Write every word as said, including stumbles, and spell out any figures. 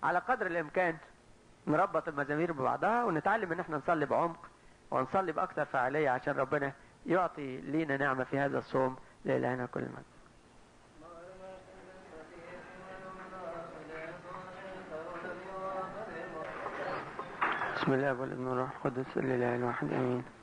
على قدر الامكان نربط المزامير ببعضها ونتعلم ان احنا نصلي بعمق ونصلي باكثر فعالية عشان ربنا يعطي لينا نعمة في هذا الصوم لإلهنا كل من. بسم الله والابن والروح القدس الاله الواحد امين.